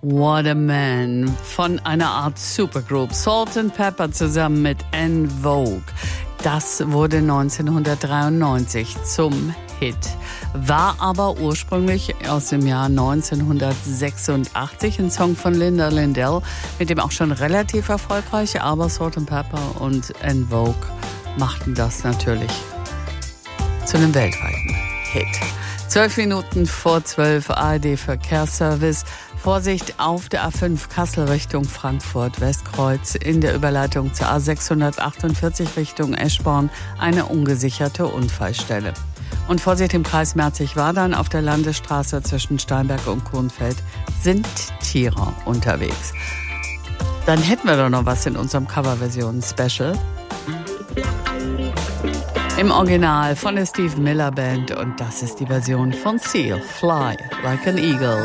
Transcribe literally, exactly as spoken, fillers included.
What a Man von einer Art Supergroup Salt and Pepper zusammen mit En Vogue. Das wurde neunzehnhundertdreiundneunzig zum Hit, war aber ursprünglich aus dem Jahr neunzehnhundertsechsundachtzig ein Song von Linda Lindell, mit dem auch schon relativ erfolgreich, aber Salt and Pepper und En Vogue machten das natürlich zu einem weltweiten Hit. Zwölf Minuten vor zwölf, A R D Verkehrsservice. Vorsicht auf der A fünf Kassel Richtung Frankfurt Westkreuz, in der Überleitung zur A sechshundertachtundvierzig Richtung Eschborn eine ungesicherte Unfallstelle. Und Vorsicht im Kreis Merzig-Wadern auf der Landesstraße zwischen Steinberg und Kuhnfeld sind Tiere unterwegs. Dann hätten wir doch noch was in unserem Coverversion-Special. Im Original von der Steve Miller Band, und das ist die Version von Seal, Fly Like an Eagle.